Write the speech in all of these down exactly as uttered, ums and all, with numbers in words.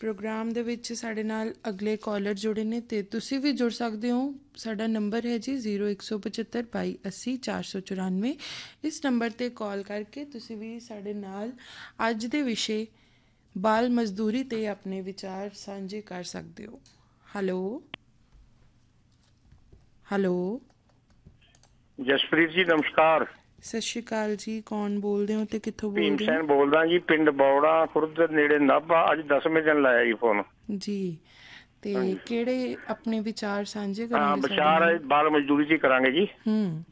Programme ਦੇ ਵਿੱਚ ਸਾਡੇ ਨਾਲ ਅਗਲੇ ਕਾਲਰ ਜੁੜੇ ਨੇ ਅਤੇ ਤੁਸੀਂ ਵੀ ਜੁੜ ਸਕਦੇ ਹੋ। ਸਾਡਾ ਨੰਬਰ ਹੈ ਜੀ ਜ਼ੀਰੋ ਇੱਕ ਸੌ ਪਝੱਤਰ ਬਾਈ ਅੱਸੀ ਚਾਰ ਸੌ ਚੁਰਾਨਵੇਂ। ਇਸ ਨੰਬਰ 'ਤੇ ਕਾਲ ਕਰਕੇ ਤੁਸੀਂ ਵੀ ਸਾਡੇ ਨਾਲ ਅੱਜ ਦੇ ਵਿਸ਼ੇ ਬਾਲ ਮਜ਼ਦੂਰੀ 'ਤੇ ਆਪਣੇ ਵਿਚਾਰ ਸਾਂਝੇ ਕਰ ਸਕਦੇ ਹੋ। ਹੈਲੋ ਹੈਲੋ ਜਸਪ੍ਰੀਤ ਜੀ ਨਮਸਕਾਰ। ਸਤਿ ਸ਼੍ਰੀ ਅਕਾਲ ਜੀ, ਕੌਣ ਬੋਲਦੇ ਹੋ ਤੇ ਕਿੱਥੋਂ ਭੀਮ ਬੋਲਦੇ ਸੈਨ ਹੋ? ਬੋਲਦਾ ਜੀ, ਪਿੰਡ ਬੌੜਾ ਖੁਰਦ ਨੇੜੇ ਨਾਭਾ। ਅੱਜ ਦਸਵੇਂ ਦਿਨ ਲਾਇਆ ਜੀ ਫੋਨ ਜੀ। ਤੇ ਕਿਹੜੇ ਆਪਣੇ ਵਿਚਾਰ ਸਾਂਝੇ ਹਾਂ ਕਰੋਗੇ ਸਾਡੇ ਵਿਚਾਰ ਨਾਲ? ਬਾਲ ਮਜ਼ਦੂਰੀ 'ਚ ਹੀ ਕਰਾਂਗੇ ਜੀ। ਹੂੰ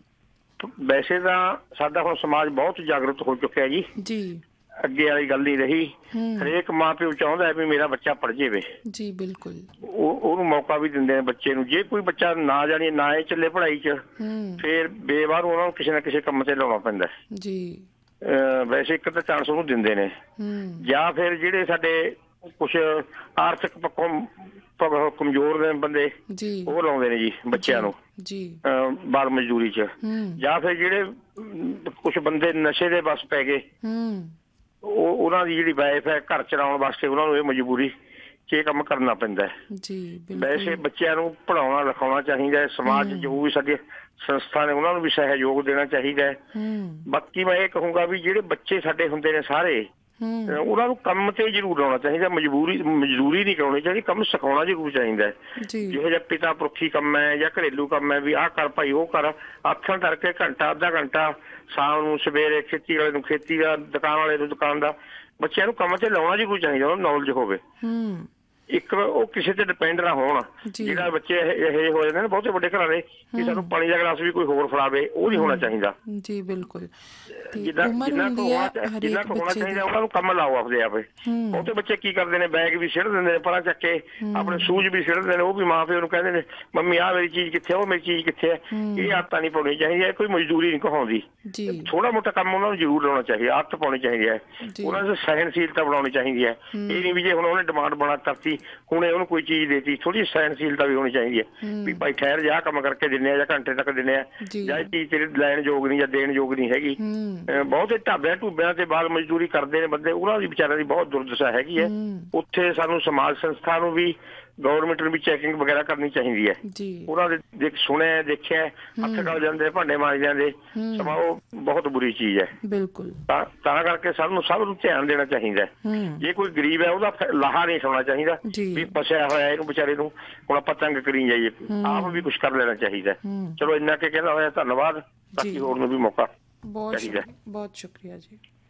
ਵੈਸੇ ਤਾਂ ਸਾਡਾ ਹੁਣ ਸਮਾਜ ਬਹੁਤ ਜਾਗਰੂਕ ਹੋ ਚੁੱਕਿਆ ਜੀ, ਜੀ ਅੱਗੇ ਵਾਲੀ ਗੱਲ ਨਹੀਂ ਰਹੀ। ਹੂੰ ਹਰੇਕ ਮਾਂ ਪਿਓ ਚਾਹੁੰਦਾ ਹੈ ਵੀ ਮੇਰਾ ਬੱਚਾ ਪੜ੍ਹ ਜਾਵੇ। ਜੀ ਬਿਲਕੁਲ। ਉਹ ਉਹਨੂੰ ਮੌਕਾ ਵੀ ਦਿੰਦੇ ਨੇ ਬੱਚੇ ਨੂੰ। ਜੇ ਕੋਈ ਬੱਚਾ ਨਾ ਜਾਣੀ ਨਾ ਇਹ ਚੱਲੇ ਪੜ੍ਹਾਈ 'ਚ, ਹੂੰ ਫਿਰ ਬੇਵਾਰ ਉਹਨਾਂ ਨੂੰ ਕਿਸੇ ਨਾ ਕਿਸੇ ਕੰਮ ਤੇ ਲਾਉਣਾ ਪੈਂਦਾ ਜੀ। ਅਹ ਵੈਸੇ ਇੱਕ ਤਾਂ ਚਾਂਸ ਉਹਨੂੰ ਦਿੰਦੇ ਨੇ, ਹੂੰ ਜਾਂ ਫਿਰ ਜਿਹੜੇ ਸਾਡੇ ਕੁਛ ਆਰਥਿਕ ਪੱਖੋਂ ਪ- ਕਮਜ਼ੋਰ ਨੇ ਬੰਦੇ, ਜੀ ਉਹ ਲਾਉਂਦੇ ਨੇ ਜੀ ਬੱਚਿਆਂ ਨੂੰ ਜੀ ਅਹ ਬਾਲ ਮਜ਼ਦੂਰੀ 'ਚ। ਹੂੰ ਜਾਂ ਫਿਰ ਜਿਹੜੇ ਕੁਛ ਬੰਦੇ ਨਸ਼ੇ ਦੇ ਵੱਸ ਪੈ ਗਏ, ਹੂੰ ਉਹ ਉਹਨਾਂ ਦੀ ਜਿਹੜੀ ਵਾਈਫ ਹੈ ਘਰ ਚਲਾਉਣ ਵਾਸਤੇ ਉਹਨਾਂ ਨੂੰ ਇਹ ਮਜਬੂਰੀ 'ਚ ਇਹ ਕੰਮ ਕਰਨਾ ਪੈਂਦਾ ਹੈ। ਜੀ ਵੈਸੇ ਬਿਲਕੁਲ। ਬੱਚਿਆਂ ਬੱਚਿਆਂ ਨੂੰ ਪੜ੍ਹਾਉਣਾ ਲਿਖਾਉਣਾ ਚਾਹੀਦਾ ਹੈ। ਸਮਾਜ ਜੋ ਵੀ ਸਾਡੀ ਸੰਸਥਾ ਨੇ ਉਹਨਾਂ ਨੂੰ ਵੀ ਸਹਿਯੋਗ ਦੇਣਾ ਚਾਹੀਦਾ ਹੈ। ਹੂੰ ਬਾਕੀ ਮੈਂ ਇਹ ਕਹੂੰਗਾ ਵੀ ਜਿਹੜੇ ਬੱਚੇ ਸਾਡੇ ਹੁੰਦੇ ਨੇ ਸਾਰੇ, ਹੂੰ ਉਹਨਾਂ ਨੂੰ ਕੰਮ ਤੇ ਜ਼ਰੂਰ ਲਾਉਣਾ ਚਾਹੀਦਾ। ਮਜਬੂਰੀ ਮਜ਼ਦੂਰੀ ਨਹੀਂ ਕਰਾਉਣੀ ਚਾਹੀਦੀ, ਕੰਮ ਸਿਖਾਉਣਾ ਜ਼ਰੂਰ ਚਾਹੀਦਾ ਹੈ। ਜੀ ਜਿਹੋ ਜਿਹਾ ਪਿਤਾ ਪੁਰਖੀ ਕੰਮ ਹੈ ਜਾਂ ਘਰੇਲੂ ਕੰਮ ਹੈ ਵੀ ਆਹ ਕਰ ਭਾਈ ਉਹ ਕਰ, ਆਥਣ ਕਰਕੇ ਘੰਟਾ ਅੱਧਾ ਘੰਟਾ ਸ਼ਾਮ ਨੂੰ, ਸਵੇਰੇ ਖੇਤੀ ਵਾਲੇ ਨੂੰ ਖੇਤੀ ਦਾ, ਦੁਕਾਨ ਵਾਲੇ ਨੂੰ ਦੁਕਾਨ ਦਾ, ਬੱਚਿਆਂ ਨੂੰ ਕੰਮ ਤੇ ਲਾਉਣਾ ਜ਼ਰੂਰ ਚਾਹੀਦਾ। ਉਹਨੂੰ ਨੌਲੇਜ ਹੋਵੇ। ਹੂੰ ਇੱਕ ਉਹ ਕਿਸੇ ਤੇ ਡਿਪੈਂਡ ਨਾ ਹੋਣ। ਜੀ ਜਿਹੜਾ ਬੱਚੇ ਇਹ ਇਹ ਹੋ ਜਾਂਦੇ ਨੇ ਬਹੁਤੇ ਵੱਡੇ ਘਰਾਂ ਦੇ ਕਿ ਸਾਨੂੰ ਪਾਣੀ ਦਾ ਗਲਾਸ ਵੀ ਕੋਈ ਹੋਰ ਫੜਾਵੇ, ਉਹ ਨਹੀਂ ਹੋਣਾ ਚਾਹੀਦਾ। ਜੀ ਬਿਲਕੁਲ। ਤੇ ਜਿੰਨਾ ਉਮਰ ਜਿੰਨਾ ਕੁ ਹੁੰਦੀ ਹੈ ਹੋਣਾ ਚਾਹੀਦਾ ਜਿੰਨਾ ਹਰੇਕ ਕੁ ਹੋਣਾ ਬੱਚੇ ਦੀ। ਚਾਹੀਦਾ ਉਹਨਾਂ ਨੂੰ ਕੰਮ ਲਾਓ ਆਪਦੇ ਆਪੇ। ਹੂੰ ਬਹੁਤੇ ਬੱਚੇ ਕੀ ਕਰਦੇ ਨੇ, ਬੈਗ ਵੀ ਸਿੱਟ ਦਿੰਦੇ ਨੇ ਪਰਾਂ ਚੱਕ ਕੇ, ਆਪਣੇ ਸ਼ੂਜ਼ ਵੀ ਸਿੱਟ ਦਿੰਦੇ ਨੇ। ਉਹ ਵੀ ਮਾਂ ਪਿਓ ਨੂੰ ਕਹਿੰਦੇ ਨੇ ਮੰਮੀ ਆਹ ਮੇਰੀ ਚੀਜ਼ ਕਿੱਥੇ, ਉਹ ਮੇਰੀ ਚੀਜ਼ ਕਿੱਥੇ ਹੈ। ਇਹ ਆਦਤਾਂ ਨਹੀਂ ਪਾਉਣੀ ਚਾਹੀਦੀਆਂ। ਕੋਈ ਮਜ਼ਦੂਰੀ ਨਹੀਂ ਕਹਾਉਂਦੀ। ਜੀ ਥੋੜਾ ਮੋਟਾ ਕੰਮ ਉਹਨਾਂ ਨੂੰ ਜ਼ਰੂਰ ਲਾਉਣਾ ਚਾਹੀਦਾ, ਆਦਤ ਪਾਉਣੀ ਚਾਹੀਦੀ ਹੈ। ਜੀ ਉਹਨਾਂ ਨੂੰ ਸਹਿਣਸ਼ੀਲਤਾ ਬਣਾਉਣੀ ਚਾਹੀਦੀ ਹੈ। ਇਹ ਨਹੀਂ ਵੀ ਜੇ ਹੁਣ ਉਹਨੇ ਡਿਮਾਂਡ ਬਣਾ ਕਰਤੀ, ਹੁਣੇ ਉਹਨੂੰ ਕੋਈ ਚੀਜ਼ ਦੇਤੀ, ਥੋੜੀ ਸਹਿਣਸ਼ੀਲਤਾ ਵੀ ਹੋਣੀ ਚਾਹੀਦੀ ਹੈ ਵੀ ਭਾਈ ਠਹਿਰ ਜਾ, ਕੰਮ ਕਰਕੇ ਦਿੰਦੇ ਆ ਜਾਂ ਘੰਟੇ ਤੱਕ ਦਿੰਦੇ ਆ, ਜੀ ਜਾਂ ਇਹ ਚੀਜ਼ ਤੇਰੇ ਲੈਣ ਯੋਗ ਨਹੀਂ ਜਾਂ ਦੇਣ ਯੋਗ ਨਹੀਂ ਹੈਗੀ। ਹੂੰ ਅਹ ਬਹੁਤੇ ਢਾਬਿਆਂ ਢੂਬਿਆਂ ਤੇ ਬਾਲ ਮਜ਼ਦੂਰੀ ਕਰਦੇ ਨੇ ਬੰਦੇ, ਉਹਨਾਂ ਦੀ ਵਿਚਾਰਿਆਂ ਦੀ ਬਹੁਤ ਦੁਰਦਸ਼ਾ ਹੈਗੀ ਹੈ। ਉੱਥੇ ਸਾਨੂੰ ਸਮਾਜ ਸੰਸਥਾ ਨੂੰ ਵੀ, ਗਵਰਨਮੈਂਟ ਨੂੰ ਵੀ ਚੈਕਿੰਗ ਵਗੈਰਾ ਕਰਨੀ ਚਾਹੀਦੀ ਹੈ। ਜੀ ਉਹਨਾਂ ਦੇ ਦੇਖ ਸੁਣਿਆ ਦੇਖਿਆ, ਹੱਥ ਗਲ ਜਾਂਦੇ, ਭਾਂਡੇ ਮਾਂਜ ਜਾਂਦੇ, ਸਮਾਂ ਉਹ ਬਹੁਤ ਬੁਰੀ ਚੀਜ਼ ਹੈ। ਬਿਲਕੁਲ। ਤਾਂ ਤਾਂ ਕਰਕੇ ਸਾਨੂੰ ਸਭ ਨੂੰ ਧਿਆਨ ਦੇਣਾ ਚਾਹੀਦਾ। ਹੂੰ ਜੇ ਕੋਈ ਗਰੀਬ ਹੈ ਉਹਦਾ ਫ- ਲਾਹਾ ਨਹੀਂ ਸੌਣਾ ਚਾਹੀਦਾ ਜੀ ਵੀ ਫਸਿਆ ਹੋਇਆ ਇਹਨੂੰ ਵਿਚਾਰੇ ਨੂੰ ਹੁਣ ਆਪਾਂ ਤੰਗ ਕਰੀ ਜਾਈਏ। ਆਪ ਵੀ ਕੁਛ ਕਰ ਲੈਣਾ ਚਾਹੀਦਾ। ਹੂੰ ਚਲੋ ਇੰਨਾ ਕਿ ਕਹਿੰਦਾ ਹੋਇਆ, ਧੰਨਵਾਦ। ਬਾਕੀ ਹੋਰ ਨੂੰ ਵੀ ਮੌਕਾ ਬਹੁਤ ਚਾਹੀਦਾ। ਸ਼ੁਕਰੀਆ, ਬਹੁਤ ਸ਼ੁਕਰੀਆ ਜੀ।